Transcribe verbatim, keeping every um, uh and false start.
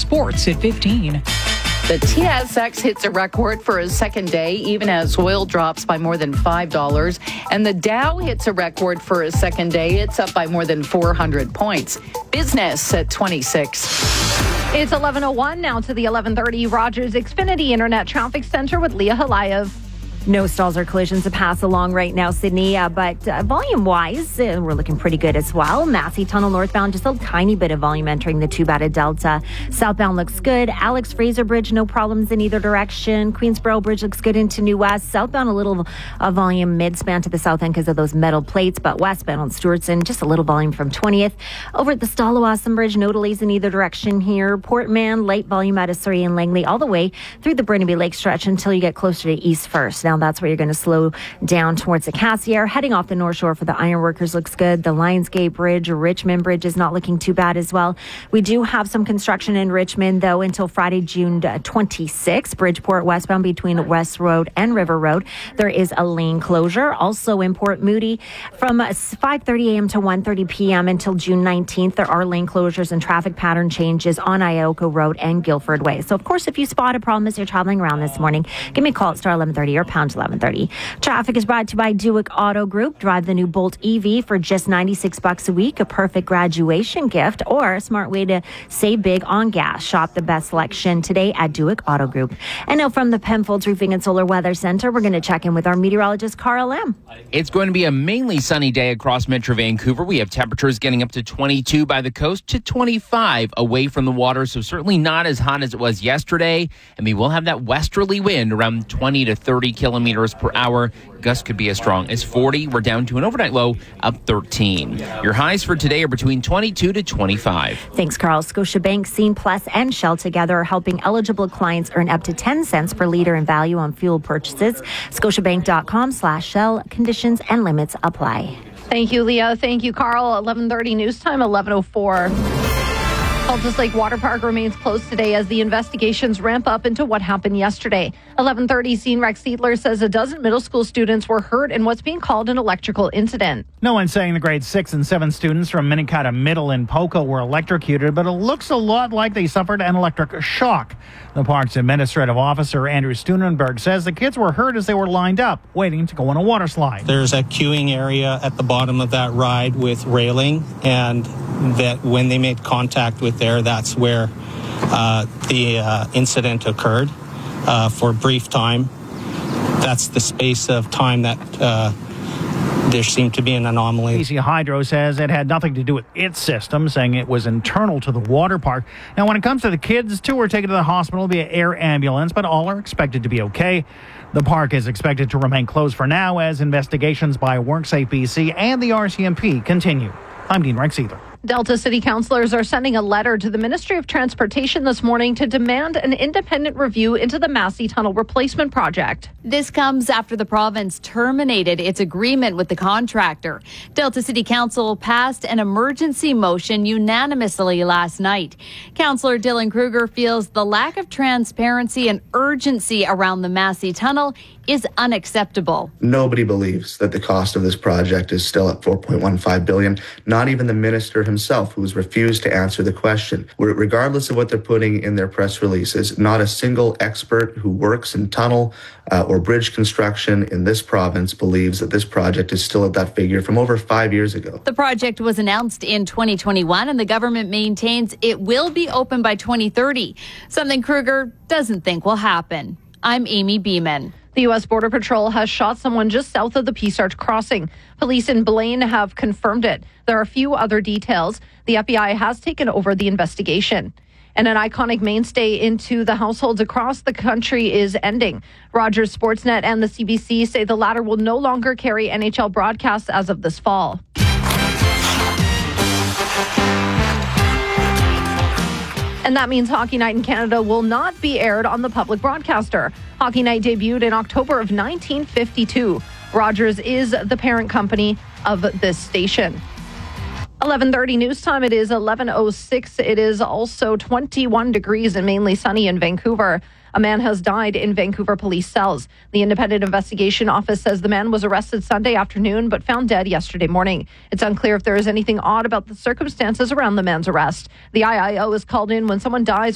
Sports at fifteen. The T S X hits a record for a second day, even as oil drops by more than five dollars. And the Dow hits a record for a second day. It's up by more than four hundred points. Business at twenty-six. It's eleven oh one now to the eleven thirty Rogers Xfinity Internet Traffic Center with Leah Halayev. No stalls or collisions to pass along right now, Sydney, uh, but uh, volume-wise, uh, we're looking pretty good as well. Massey Tunnel northbound, just a tiny bit of volume entering the Two-Bata Delta. Southbound looks good. Alex Fraser Bridge, no problems in either direction. Queensboro Bridge looks good into New West. Southbound, a little uh, volume mid-span to the south end because of those metal plates, but westbound on Stewartson, just a little volume from twentieth. Over at the Stallawasam Bridge, no delays in either direction here. Portman, light volume out of Surrey and Langley, all the way through the Burnaby Lake stretch until you get closer to East First. Now, that's where you're going to slow down towards the Cassiar. Heading off the North Shore for the Ironworkers looks good. The Lionsgate Bridge, Richmond Bridge is not looking too bad as well. We do have some construction in Richmond, though, until Friday, June twenty-sixth. Bridgeport westbound between West Road and River Road. There is a lane closure. Also in Port Moody from five thirty a.m. to one thirty p.m. until June nineteenth. There are lane closures and traffic pattern changes on Ioko Road and Guildford Way. So, of course, if you spot a problem as you're traveling around this morning, give me a call at star eleven thirty or pound eleven thirty. Traffic is brought to you by Dewick Auto Group. Drive the new Bolt E V for just ninety-six bucks a week, a perfect graduation gift or a smart way to save big on gas. Shop the best selection today at Dewick Auto Group. And now from the Penfolds Roofing and Solar Weather Center, we're going to check in with our meteorologist, Carl M. It's going to be a mainly sunny day across Metro Vancouver. We have temperatures getting up to twenty-two by the coast to twenty-five away from the water, so certainly not as hot as it was yesterday. And we will have that westerly wind around twenty to thirty kilometers per hour. Gusts could be as strong as forty. We're down to an overnight low of thirteen. Your highs for today are between twenty-two to twenty-five. Thanks, Carl. Scotiabank, Scene Plus, and Shell together are helping eligible clients earn up to ten cents per liter in value on fuel purchases. Scotiabank.com slash Shell. Conditions and limits apply. Thank you, Leah. Thank you, Carl. eleven thirty news time, eleven oh four. Cultus Lake Water Park remains closed today as the investigations ramp up into what happened yesterday. eleven thirty, Scene Rex Seidler says a dozen middle school students were hurt in what's being called an electrical incident. No one's saying the grade six and seven students from Minnetonka Middle in Poco were electrocuted, but it looks a lot like they suffered an electric shock. The park's administrative officer, Andrew Stunenberg, says the kids were hurt as they were lined up, waiting to go on a water slide. There's a queuing area at the bottom of that ride with railing, and that when they made contact with there, that's where uh, the uh, incident occurred uh, for a brief time. That's the space of time that uh, there seemed to be an anomaly. B C Hydro says it had nothing to do with its system, saying it was internal to the water park. Now, when it comes to the kids, two were taken to the hospital via air ambulance, but all are expected to be okay. The park is expected to remain closed for now as investigations by WorkSafe B C and the R C M P continue. I'm Dean Rex Seidler. Delta City councillors are sending a letter to the Ministry of Transportation this morning to demand an independent review into the Massey Tunnel replacement project. This comes after the province terminated its agreement with the contractor. Delta City Council passed an emergency motion unanimously last night. Councillor Dylan Kruger feels the lack of transparency and urgency around the Massey Tunnel is unacceptable. Nobody believes that the cost of this project is still at four point one five billion dollars, not even the minister himself, who has refused to answer the question. Regardless of what they're putting in their press releases, not a single expert who works in tunnel uh, or bridge construction in this province believes that this project is still at that figure from over five years ago. The project was announced in twenty twenty-one, and the government maintains it will be open by twenty thirty, something Kruger doesn't think will happen. I'm Amy Beeman. The U S Border Patrol has shot someone just south of the Peace Arch crossing. Police in Blaine have confirmed it. There are a few other details. The F B I has taken over the investigation. And an iconic mainstay into the households across the country is ending. Rogers Sportsnet and the C B C say the latter will no longer carry N H L broadcasts as of this fall. And that means Hockey Night in Canada will not be aired on the public broadcaster. Hockey Night debuted in October of nineteen fifty-two. Rogers is the parent company of this station. eleven thirty news time. It is eleven oh six. It is also twenty-one degrees and mainly sunny in Vancouver. A man has died in Vancouver police cells. The Independent Investigation Office says the man was arrested Sunday afternoon but found dead yesterday morning. It's unclear if there is anything odd about the circumstances around the man's arrest. The I I O is called in when someone dies